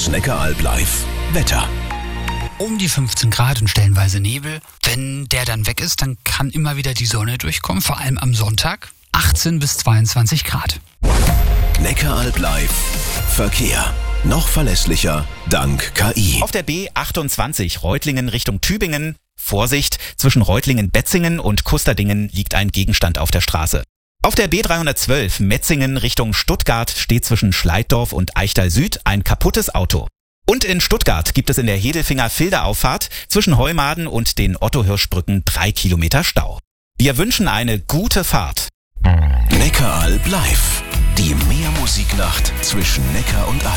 Das Neckaralb Live Wetter. Um die 15 Grad und stellenweise Nebel. Wenn der dann weg ist, dann kann immer wieder die Sonne durchkommen, vor allem am Sonntag. 18 bis 22 Grad. Neckaralb Live Verkehr. Noch verlässlicher dank KI. Auf der B28 Reutlingen Richtung Tübingen. Vorsicht, zwischen Reutlingen-Betzingen und Kusterdingen liegt ein Gegenstand auf der Straße. Auf der B312 Metzingen Richtung Stuttgart steht zwischen Schleiddorf und Eichtal Süd ein kaputtes Auto. Und in Stuttgart gibt es in der Hedelfinger-Filder-Auffahrt zwischen Heumaden und den Otto-Hirsch-Brücken 3 Kilometer Stau. Wir wünschen eine gute Fahrt. Neckaralb Live. Die Meermusiknacht zwischen Neckar und